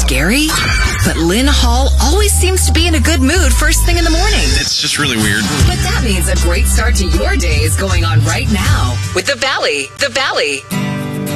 scary? But Lynn Hall always seems to be in a good mood first thing in the morning. It's just really weird. But that means a great start to your day is going on right now with The Valley. The Valley.